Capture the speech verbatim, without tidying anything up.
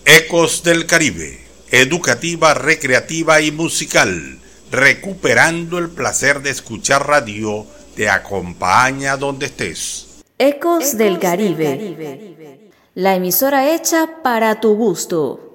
Ecos del Caribe, educativa, recreativa y musical, recuperando el placer de escuchar radio, te acompaña donde estés. Ecos del Caribe, la emisora hecha para tu gusto.